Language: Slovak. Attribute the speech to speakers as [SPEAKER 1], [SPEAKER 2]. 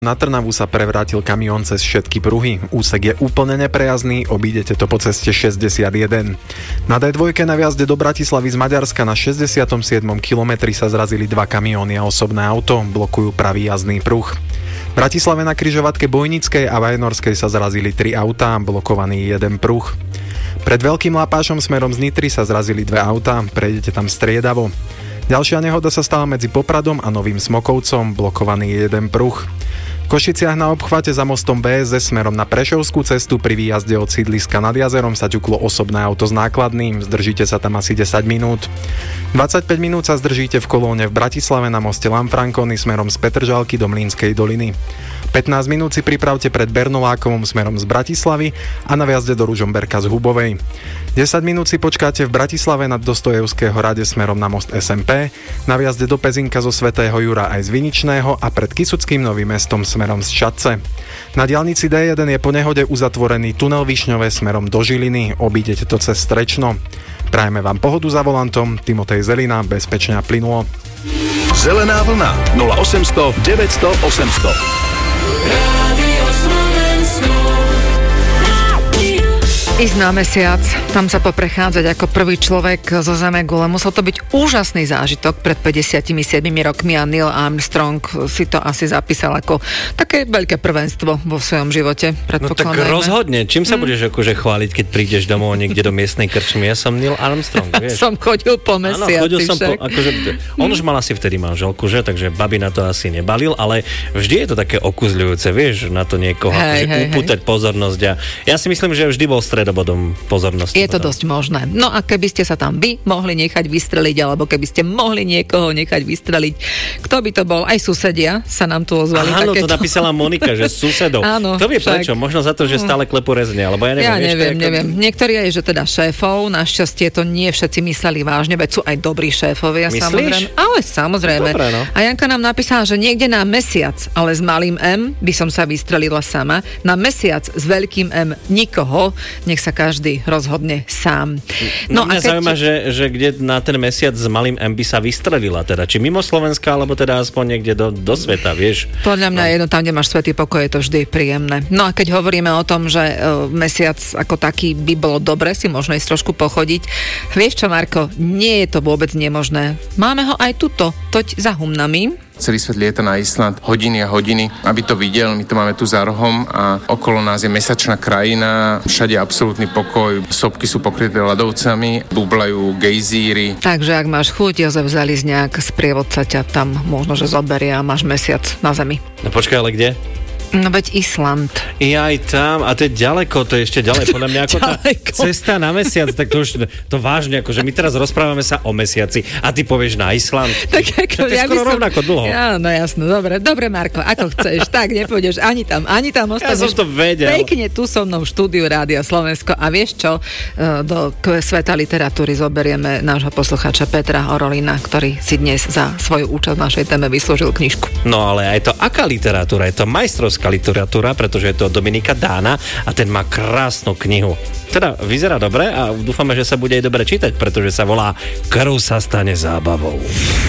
[SPEAKER 1] Na Trnavu sa prevrátil kamión cez všetky pruhy. Úsek je úplne neprejazdný, obídete to po ceste 61. Na D2 na viazde do Bratislavy z Maďarska na 67. kilometri sa zrazili dva kamióny a osobné auto, blokujú pravý jazdný pruh. V Bratislave na križovatke Bojnickej a Vajnorskej sa zrazili 3 autá, blokovaný jeden pruh. Pred Veľkým Lapášom smerom z Nitry sa zrazili 2 autá, prejdete tam striedavo. Ďalšia nehoda sa stala medzi Popradom a Novým Smokovcom, blokovaný je jeden pruh. V Košiciach na obchvate za mostom BSZ smerom na Prešovskú cestu pri výjazde od sídliska nad jazerom sa ťuklo osobné auto s nákladným, zdržíte sa tam asi 10 minút. 25 minút sa zdržíte v kolóne v Bratislave na moste Lanfranconi smerom z Petržalky do Mlynskej doliny. 15 minút si pripravte pred Bernolákovom smerom z Bratislavy a na viazde do Ružomberka z Hubovej. 10 minút si počkáte v Bratislave nad Dostojevského rade smerom na most SMP, na viazde do Pezinka zo Svätého Jura aj z Viničného a pred Kysuckým Novým Mestom smerom z Šatce. Na diaľnici D1 je po nehode uzatvorený tunel Višňové smerom do Žiliny, obídete to cez Strečno. Prajeme vám pohodu za volantom, Timotej Zelina, bezpečne a plynulo.
[SPEAKER 2] Zelená vlna 0800 900 800.
[SPEAKER 3] Ísť na mesiac, tam sa poprechádzať ako prvý človek zo Zemegule. Musel to byť úžasný zážitok pred 57 rokmi a Neil Armstrong si to asi zapísal ako také veľké prvenstvo vo svojom živote.
[SPEAKER 4] No tak rozhodne. Čím sa budeš akože chváliť, keď prídeš domov niekde do miestnej krčmy? Ja som Neil Armstrong, vieš.
[SPEAKER 3] Som chodil po mesiaci.
[SPEAKER 4] Áno, chodil som on už mal asi vtedy manželku, že? Takže babi na to asi nebalil, ale vždy je to také okuzľujúce, vieš, na to niekoho upútať pozornosť. A ja si myslím, že vždy bol bodom pozornosti.
[SPEAKER 3] Je to dosť možné. No a keby ste sa tam vy mohli nechať vystreliť, alebo keby ste mohli niekoho nechať vystreliť, kto by to bol? Aj susedia sa nám tu ozvali.
[SPEAKER 4] Áno, to napísala Monika, že susedov.
[SPEAKER 3] Áno,
[SPEAKER 4] to vie prečo? Možno za to, že stále klepú rezne, alebo ja neviem.
[SPEAKER 3] Neviem. Niektorí aj, že teda šéfov, našťastie to nie všetci mysleli vážne, veď sú aj dobrí šéfovia, samozrejme. Ale samozrejme.
[SPEAKER 4] Dobre, no.
[SPEAKER 3] A Janka nám napísala, že niekde na mesiac, ale s malým M by som sa vystrelila sama. Na mesiac s veľkým M nikoho, nech sa každý rozhodne sám.
[SPEAKER 4] No mňa zaujíma, že kde na ten mesiac s malým M by sa vystrelila, teda či mimo Slovenska, alebo teda aspoň niekde do sveta, vieš?
[SPEAKER 3] Podľa mňa jedno, tam, kde máš svätý pokoj, je to vždy príjemné. No a keď hovoríme o tom, že mesiac ako taký by bolo dobre si možno ísť trošku pochodiť, vieš čo, Marko, nie je to vôbec nemožné. Máme ho aj tuto, toť za Humnami.
[SPEAKER 5] Celý svet lieta na Island hodiny a hodiny, aby to videl. My to máme tu za rohom a okolo nás je mesačná krajina, všade je absolútny pokoj, sopky sú pokryté ľadovcami, bublajú gejzíry.
[SPEAKER 3] Takže ak máš chuť, Jozef Zalizňák, sprievodca ťa tam možno, že zoberie a máš mesiac na zemi.
[SPEAKER 4] No počkaj, ale kde?
[SPEAKER 3] No veď Island.
[SPEAKER 4] Aj tam, a to je ďaleko, to je ešte ďalej, podľa mňa ako tá cesta na mesiac, tak to už, to vážne, akože my teraz rozprávame sa o mesiaci a ty povieš na Island.
[SPEAKER 3] Tak ako,
[SPEAKER 4] to je skoro rovnako dlho.
[SPEAKER 3] Ja, no jasno, dobre Marko, ako chceš, tak nepôjdeš ani tam ostaneš.
[SPEAKER 4] Ja som to vedel.
[SPEAKER 3] Pekne tu so mnou v štúdiu Rádia Slovensko a vieš čo, do sveta literatúry zoberieme nášho poslucháča Petra Orolina, ktorý si dnes za svoju účasť v našej téme vyslúžil knižku.
[SPEAKER 4] No ale aj to aká literatúra, je to majstrovská literatúra, pretože je to Dominika Dána a ten má krásnu knihu. Teda vyzerá dobre a dúfame, že sa bude aj dobre čítať, pretože sa volá Krv sa stane zábavou.